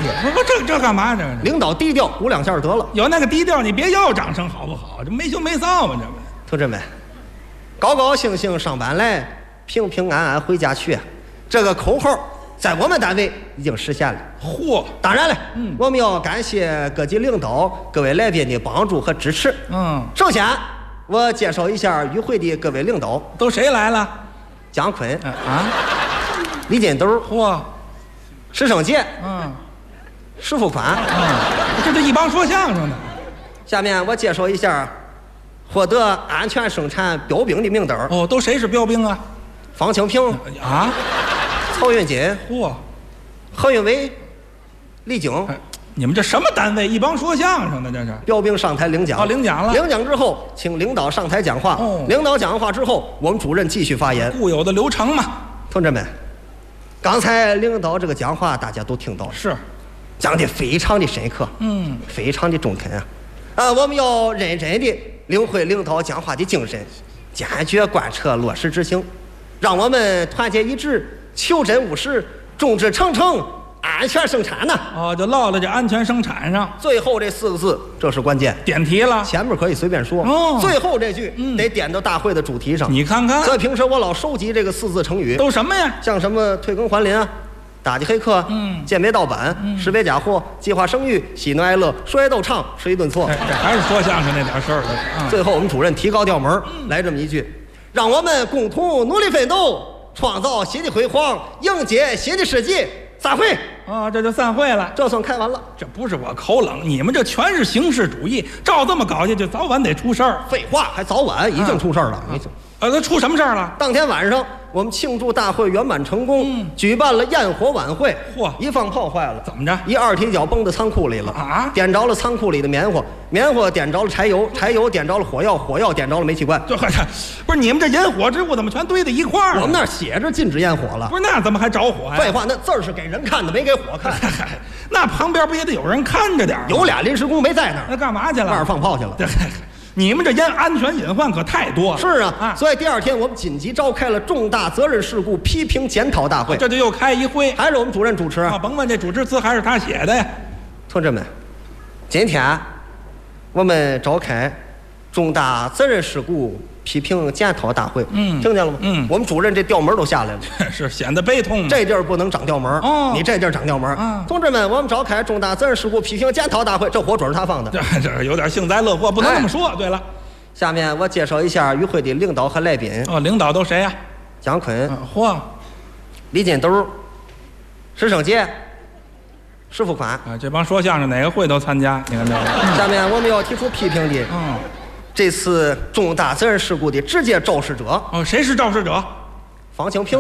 这干嘛这？ 领导低调，鼓两下得了。 有那个低调，你别要掌声好不好？这没羞没臊嘛，这不。 同志们，高高兴兴上班来，平平安安回家去，这个口号在我们单位已经实现了。 嚯！ 当然了，我们要感谢各级领导、各位来宾的帮助和支持。首先我介绍一下与会的各位领导。 都谁来了？ 姜昆李金斗， 嚯， 石胜杰，石富宽， 这一帮说相声的。 下面我介绍一下获得安全生产标兵的名单。 哦，都谁是标兵啊？ 方清平曹云金， 嚯， 何云伟，李菁。 你们这什么单位？一帮说相声的，这是标兵上台领奖。 领奖了。 领奖之后，请领导上台讲话。领导讲话之后，我们主任继续发言。 固有的流程嘛。 同志们，刚才领导这个讲话大家都听到了， 是讲得非常的深刻，非常的中肯啊！我们要认真的领会领导讲话的精神，坚决贯彻落实执行，让我们团结一致，求真务实，众志成城，安全生产呢。 就落了这安全生产上， 最后这4个字这是关键， 点题了。 前面可以随便说，最后这句得点到大会的主题上。 你看看， 所以平时我老收集这个4字成语， 都什么呀？ 像什么退耕还林啊，打击黑客，鉴别盗版，识别假货，计划生育，喜怒哀乐，说一逗唱，吃一顿错。 这还是说相声那点事儿了。 最后我们主任提高调门，来这么一句：让我们共同努力奋斗，创造新的辉煌，迎接新的世纪。散会这就散会了， 这算开完了。 这不是我口冷，你们这全是形式主义，照这么搞下去，早晚得出事儿。 废话，还早晚已经出事儿了。 那出什么事儿了？ 当天晚上，我们庆祝大会圆满成功，举办了焰火晚会。 嚯！ 一放炮坏了， 怎么着？ 一二踢脚崩到仓库里了点着了仓库里的棉花，棉花点着了柴油，柴油点着了火药，火药点着了煤气罐。 不是你们这引火之物怎么全堆在一块儿？ 我们那儿写着禁止焰火了。 不是，那怎么还着火呀？ 废话，那字儿是给人看的，没给火看。 那旁边不也得有人看着点？ 有俩临时工没在那儿， 那干嘛去了？ 外边放炮去了。 你们这安全隐患可太多了。 是啊，所以第2天我们紧急召开了重大责任事故批评检讨大会。 这就又开一会， 还是我们主任主持。 甭问这主持词还是他写的呀。 同志们，今天我们召开重大责任事故批评检讨大会，听见了吗？我们主任这调门都下来了， 是显得悲痛。 这地儿不能长调门，你这地儿长调门。同志们，我们召开重大责任事故批评检讨大会，这火准是他放的， 这有点幸灾乐祸，不能这么说。对了， 下面我介绍一下与会的领导和来宾。 领导都谁呀？ 姜昆，李金斗，石胜杰，石富宽。 这帮说相声哪个会都参加，你看这个。 下面我们要提出批评的，这次重大责任事故的直接肇事者。 谁是肇事者？ 方清平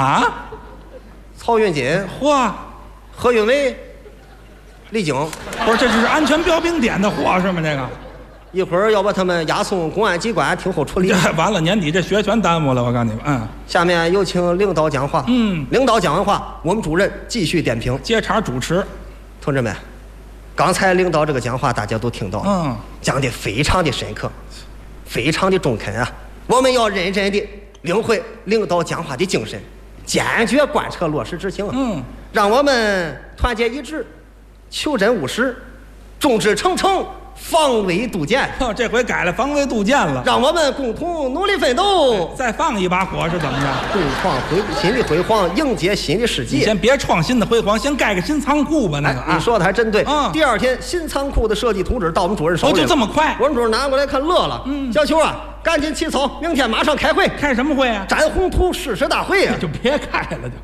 曹云金，何云伟，李菁。 不是，这是安全标兵点的火是吗？这个一会儿要把他们押送公安机关听候处理。 完了，年底这学全耽误了，我告诉你们。 下面有请领导讲话。领导讲完话，我们主任继续点评， 接茬主持。 同志们，刚才领导这个讲话大家都听到了，讲得非常的深刻，非常的中肯啊！我们要认真的领会领导讲话的精神，坚决贯彻落实执行。让我们团结一致，求真务实，众志成城，防微杜渐。 这回改了防微杜渐了。 让我们共同努力奋斗。 再放一把火是怎么着？ 共创新的辉煌，迎接新的世纪。 你先别创新的辉煌，先盖个新仓库吧。那个你说的还真对。第2天新仓库的设计图纸到我们主任手里。 就这么快？ 我们主任拿过来看乐了。小邱啊，赶紧起草，明天马上开会。 开什么会啊？ 展宏图誓师大会啊！ 就别开了就。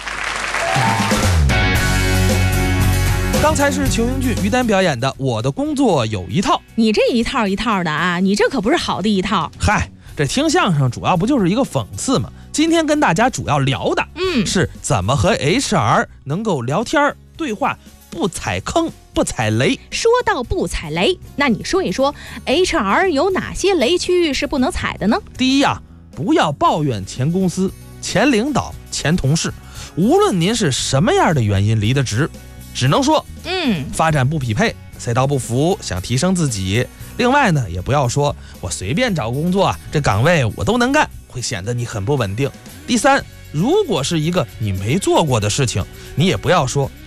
刚才是裘英俊、于丹表演的《我的工作有一套》。 你这一套一套的啊，你这可不是好的一套。 嗨，这听相声主要不就是一个讽刺吗？今天跟大家主要聊的，是怎么和 HR 能够聊天对话，不踩坑不踩雷。 说到不踩雷，那你说一说 HR 有哪些雷区是不能踩的呢？ 第一啊，不要抱怨前公司、前领导、前同事，无论您是什么样的原因离的职，只能说发展不匹配，赛道不符，想提升自己。另外呢，也不要说我随便找工作啊，这岗位我都能干，会显得你很不稳定。第三，如果是一个你没做过的事情，你也不要说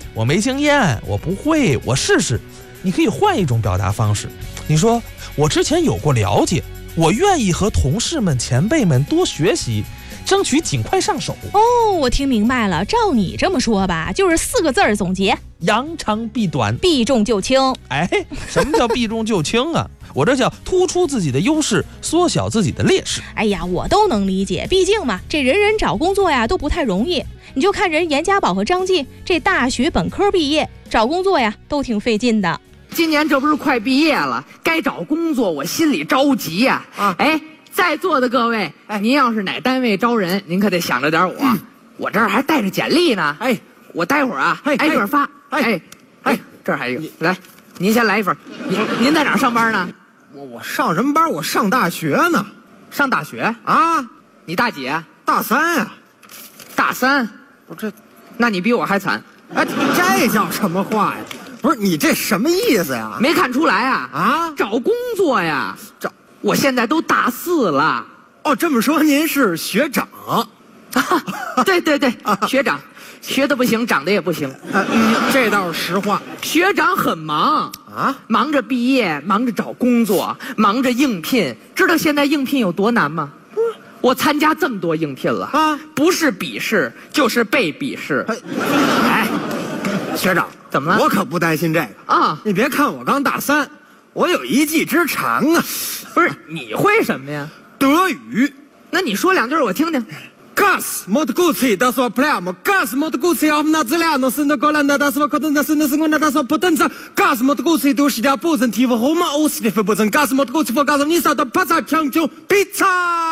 我没经验，我不会，我试试。你可以换一种表达方式，你说我之前有过了解，我愿意和同事们前辈们多学习，争取尽快上手。 哦，我听明白了，照你这么说吧，就是4个字儿总结： 扬长避短， 避重就轻。 哎，什么叫避重就轻啊？我这叫突出自己的优势，缩小自己的劣势。 哎呀，我都能理解，毕竟嘛，这人人找工作呀都不太容易。你就看人严家宝和张晋，这大学本科毕业，找工作呀都挺费劲的。 今年这不是快毕业了，该找工作，我心里着急呀！哎，在座的各位，您要是哪单位招人，您可得想着点我。我这儿还带着简历呢。我待会儿啊，挨个发。这儿还有，来，您先来一份。您在哪儿上班呢？ 我上什么班？我上大学呢。 上大学啊？ 你大几啊？ 大3啊。 大3？ 我这， 那你比我还惨。 哎，这叫什么话呀？不是你这什么意思呀？ 没看出来啊？ 啊， 找工作呀，我现在都大4了。 哦，这么说您是学长？ 对，学长，学的不行，长得也不行。 这倒是实话。 学长很忙啊， 忙着毕业，忙着找工作，忙着应聘。知道现在应聘有多难吗？我参加这么多应聘了啊，不是笔试就是被鄙视。 哎，学长。 怎么了？ 我可不担心这个啊！你别看我刚大3，我有一技之长啊！ 不是你会什么呀？ 德语。 那你说2句我听听。 Gas mod guci da sua plamo, gas mod guci avna zeleno se nagolanda da sua kodna se nesegunda da sua potenza, gas mod guci durch die positive Roma ausliefern, gas mod guci vor gas nicht da pizza chancho pizza。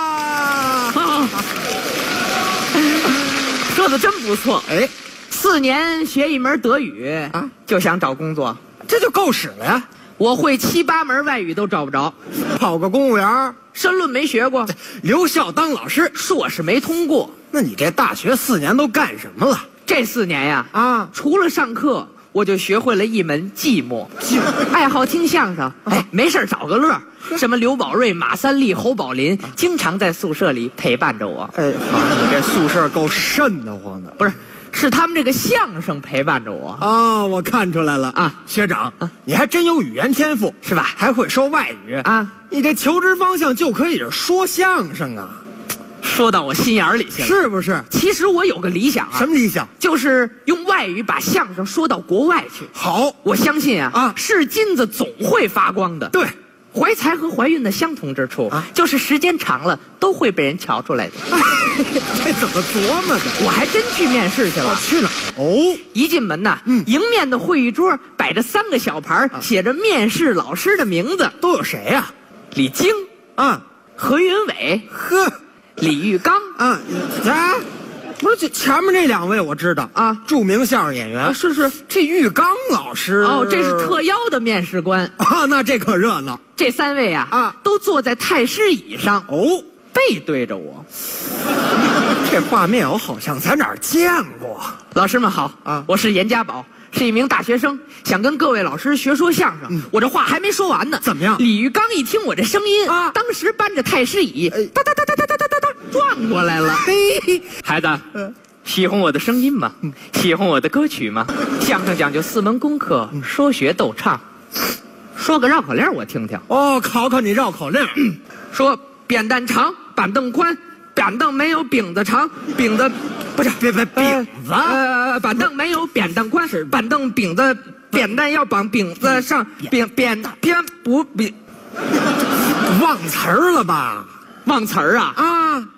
说的真不错， 哎 ，4年学一门德语啊，就想找工作， 这就够使了呀！ 我会7、8门外语都找不着， 跑个公务员， 申论没学过， 留校当老师， 硕士没通过。 那你这大学4年都干什么了？ 这4年呀， 啊， 除了上课，我就学会了一门寂寞，爱好听相声，哎，没事找个乐。什么刘宝瑞、马三立、侯宝林，经常在宿舍里陪伴着我。 哎，你这宿舍够瘆得慌的。 不是，是他们这个相声陪伴着我。 哦，我看出来了啊，学长，你还真有语言天赋是吧？ 还会说外语啊？你这求职方向就可以是说相声啊。 说到我心眼里去了， 是不是？ 其实我有个理想啊。 什么理想？ 就是用外语把相声说到国外去。 好， 我相信啊，是金子总会发光的。 对。 怀才和怀孕的相同之处啊，就是时间长了都会被人瞧出来的。 这怎么琢磨的？ 我还真去面试去了。 去哪儿？哦， 一进门呐，迎面的会议桌摆着3个小牌，写着面试老师的名字， 都有谁呀？ 李菁啊， 何云伟， 呵， 李玉刚啊，不是这前面这2位我知道啊，著名相声演员。 是， 这玉刚老师哦，这是特邀的面试官啊，那这可热闹。 这3位啊，都坐在太师椅上哦， 背对着我。 这画面我好像在哪儿见过。 老师们好啊，我是严家宝，是一名大学生，想跟各位老师学说相声。我这话还没说完呢， 怎么样？ 李玉刚一听我这声音啊，当时搬着太师椅，哒哒哒哒哒哒哒哒转过来了。嘿，孩子，喜欢我的声音吗？喜欢我的歌曲吗？相声讲究4门功课，说学逗唱。说个绕口令我听听。 哦，考考你绕口令。 说扁担长，板凳宽，板凳没有饼子长，饼子不是饼子。 板凳没有扁担宽，板凳饼子扁担要绑饼子上，扁偏不扁。 忘词儿了吧？ 忘词儿啊？ 啊。